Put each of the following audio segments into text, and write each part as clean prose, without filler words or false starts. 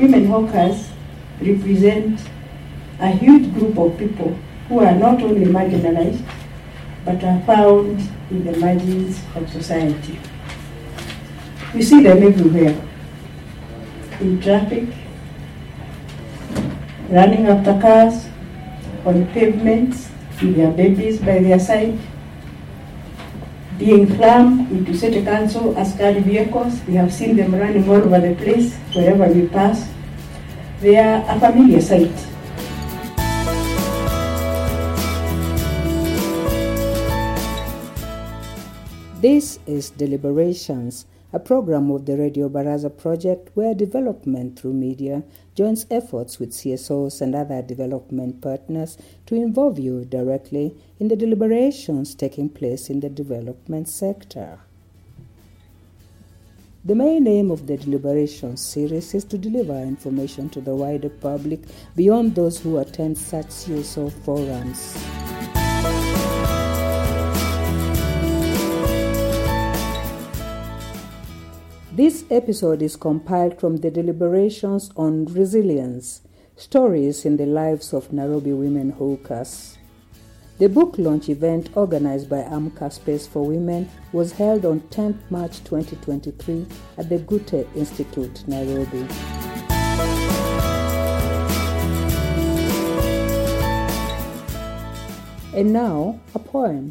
women hawkers represent a huge group of people who are not only marginalized, but are found in the margins of society. You see them everywhere, in traffic, running after cars, on pavements, with their babies by their side, being crammed into city council askari vehicles. We have seen them running all over the place, wherever we pass. They are a familiar sight. This is Deliberations, a program of the Radio Baraza project where development through media joins efforts with CSOs and other development partners to involve you directly in the deliberations taking place in the development sector. The main aim of the Deliberations series is to deliver information to the wider public beyond those who attend such CSO forums. This episode is compiled from the Deliberations on Resilience, Stories in the Lives of Nairobi Women Hawkers. The book launch event organized by AMCA Space for Women was held on 10th March 2023 at the Gute Institute, Nairobi. And now, a poem.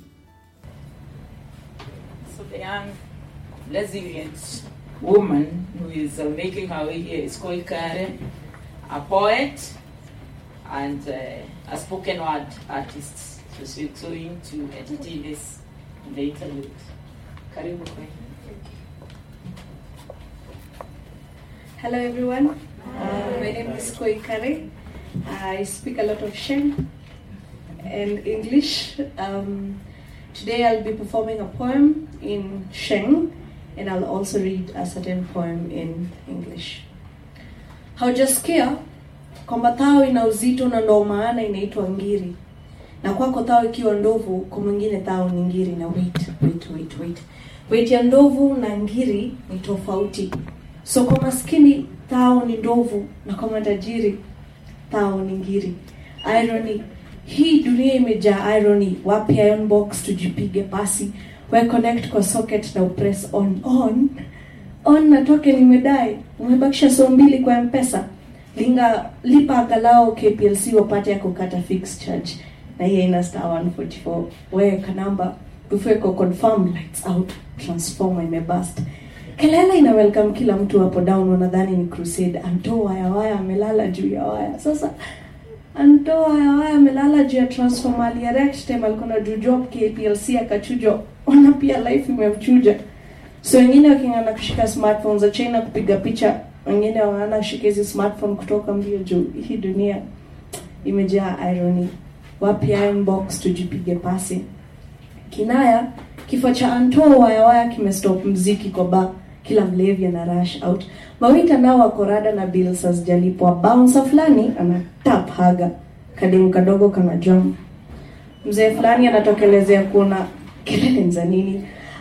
So the young, resilient woman who is making her way here is Koi Kare, a poet and a spoken word artist. So she's going to entertain us in the interlude. Karibu Koi. Hello everyone, my name is Koi Kare. I speak a lot of Sheng and English. Today I'll be performing a poem in Sheng, and I'll also read a certain poem in English. Haujasikia kwamba tao ina uzito na ndo maana inaitwa ngiri, na kwako tao ikiwa ndovu, kwa mwingine tao ni ngiri. Na wait ya ndovu na ngiri ni tofauti. So kwa maskini tao ni ndovu, na kwa matajiri tao ni ngiri. Irony, hii dunia imejaa irony. Wapi iron box tujipige pasi, we connect kwa socket na upress on na token imedai. Umebakisha so mbili kwa M-Pesa, lipa agalao KPLC wapate ya kukata fixed charge, na hiyo ina star 144. Weka namba ufeko confirm, lights out, transformer imebust. Kelele ina welcome kila mtu hapo down, wanadhani ni crusade. Anto waya amelala juu ya waya. Sasa Anto waya amelala juu ya transformer, aliyerect time alikuwa juu job KPLC akachujo. Ona pia life imemchuja. So wengine wakingana kushika smartphones za China kupiga picha, wengine wanaana shika hizi smartphone kutoka mbio juu. Hii dunia imejaa irony. Wapi iron box tujipige pasi. Kinaya, kifo cha Anto waya kimestop mziki kwa bar. Kila mlevi ana rush out. Mawita nao wako rada na bills hazijalipwa. Bouncer fulani ana tap haga, kademu kadogo kana jump. Mzee fulani anatokelezea kuona kelele za nini.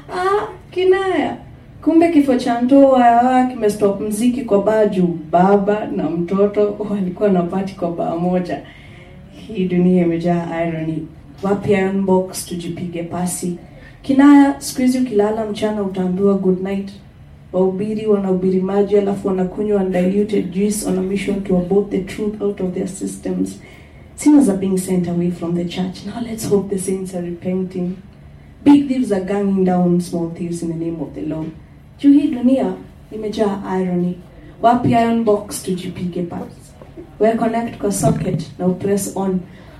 Kinaya, kumbe kifo cha Anto waya kimestop mziki kwa bar juu baba na mtoto walikuwa na party kwa bar moja. Hii dunia imejaa irony. Wapi iron box tujipige pasi. Kinaya, squeeze ukilala mchana utaambiwa good night. Wahubiri wanahubiri maji alafu wanakunywa undiluted juice on a mission to abort the truth out of their systems. Sinners are being sent away from the church. Now let's hope the saints are repenting. Big thieves are ganging down small thieves in the name of the Lord. Juu hii dunia imejaa irony. Wapi iron box tujipige pasi. We connect kwa socket na upress on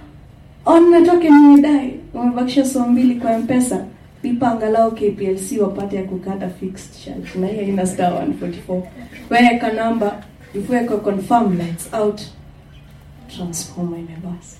na token imedai. Umebakisha so mbili kwa M-Pesa, lipa angalau KPLC wapate ya kukata fixed charge, na hiyo ina star 144. Weka namba uweko confirm, lights out, transformer imebust.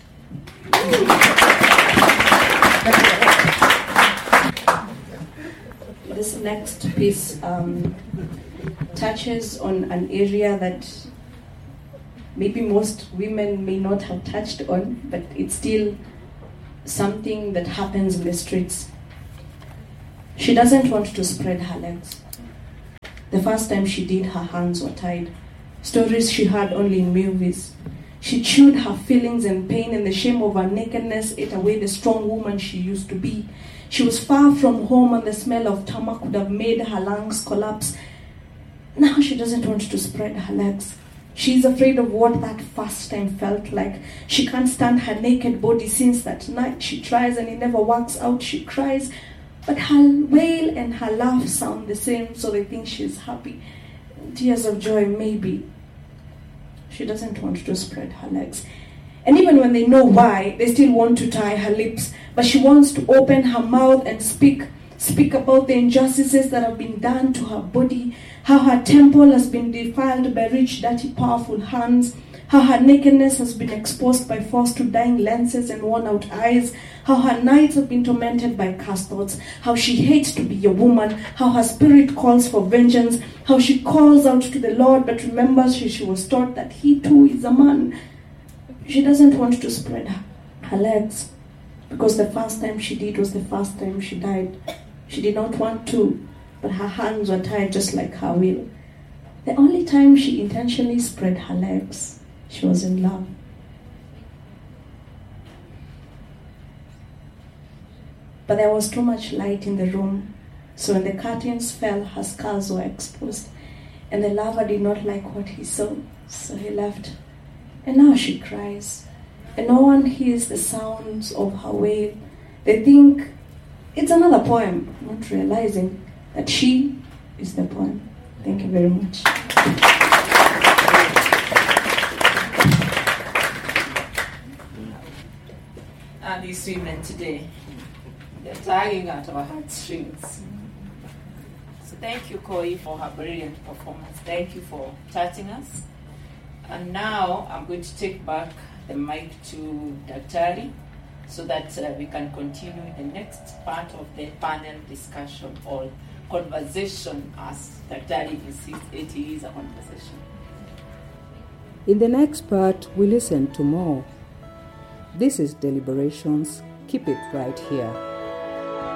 This next piece touches on an area that maybe most women may not have touched on, but it's still something that happens in the streets. She doesn't want to spread her legs. The first time she did, her hands were tied. stories she heard only in movies. She chewed her feelings and pain, and the shame of her nakedness ate away the strong woman she used to be. She was far from home, and the smell of tarmac could have made her lungs collapse. Now she doesn't want to spread her legs. She's afraid of what that first time felt like. She can't stand her naked body since that night. She tries and it never works out. She cries, but her wail and her laugh sound the same, so they think she's happy. Tears of joy, maybe. She doesn't want to spread her legs. And even when they know why, they still want to tie her lips. But she wants to open her mouth and speak about the injustices that have been done to her body, how her temple has been defiled by rich, dirty, powerful hands, how her nakedness has been exposed by force to dying lenses and worn-out eyes, how her nights have been tormented by cursed thoughts, how she hates to be a woman, how her spirit calls for vengeance, how she calls out to the Lord but remembers she was taught that he too is a man. She doesn't want to spread her legs because the first time she did was the first time she died. She did not want to, but her hands were tied just like her will. The only time she intentionally spread her legs, she was in love. But there was too much light in the room, so when the curtains fell, her scars were exposed, and the lover did not like what he saw, so he left. And now she cries, and no one hears the sounds of her wail. They think it's another poem, not realizing that she is the poem. Thank you very much. And these women today, they're tugging at our heartstrings. So thank you, Koi, for her brilliant performance. Thank you for touching us. And now I'm going to take back the mic to Daktari so that we can continue the next part of the panel discussion or conversation, as Daktari insists it is a conversation. In the next part, we listen to more. This is Deliberations. Keep it right here.